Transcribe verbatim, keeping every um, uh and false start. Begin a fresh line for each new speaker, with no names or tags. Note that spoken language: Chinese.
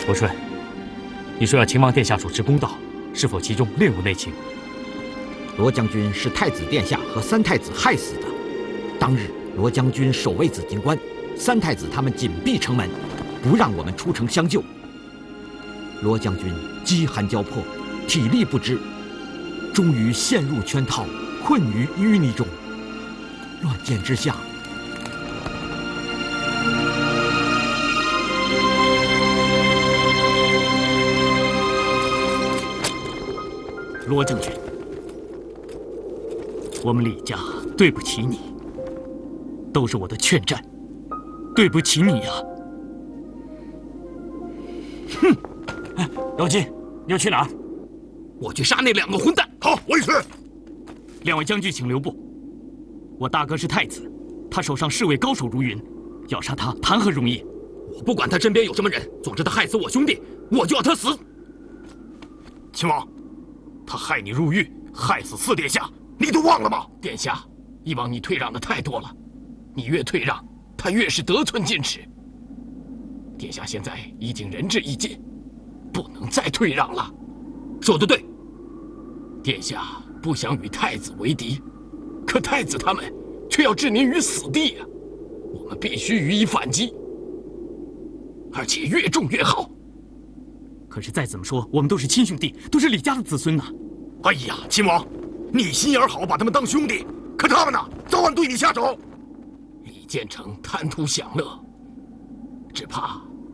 伯顺，你说要秦王殿下主持公道，是否其中另有内情？
罗将军是太子殿下和三太子害死的。当日，罗将军守卫紫金关，三太子他们紧闭城门，不让我们出城相救。罗将军饥寒交迫，体力不支，终于陷入圈套，困于淤泥中。乱箭之下，
罗将军，我们李家对不起你，都是我的劝战，对不起你呀！
哼！哎，姚金，你要去哪儿？
我去杀那两个混蛋。
好，我也去。
两位将军请留步。我大哥是太子，他手上侍卫高手如云，要杀他谈何容易？
我不管他身边有什么人，总之他害死我兄弟，我就要他死。
秦王，他害你入狱，害死四殿下，你都忘了吗？
殿下，以往你退让的太多了，你越退让，他越是得寸进尺。殿下现在已经仁至义尽，不能再退让了。说得对，殿下不想与太子为敌，可太子他们却要置您于死地啊！我们必须予以反击，而且越重越好。
可是再怎么说，我们都是亲兄弟，都是李家的子孙呐。
哎呀，秦王，你心眼好，把他们当兄弟，可他们呢，早晚对你下手。
李建成贪图享乐，只怕